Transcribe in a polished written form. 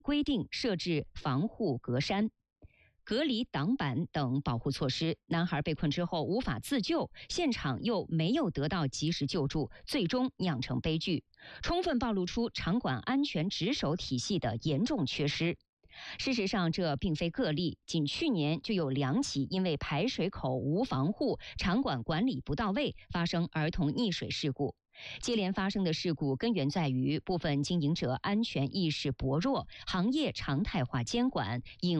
规定设置防护隔山、隔离挡板等保护措施。男孩被困之后无法自救，现场又没有得到及时救助，最终酿成悲剧，充分暴露出场馆安全值守体系的严重缺失。事实上，这并非个例，仅去年就有2起因为排水口无防护、场馆管理不到位，发生儿童溺水事故。接连发生的事故根源在于部分经营者安全意识薄弱，行业常态化监管、隐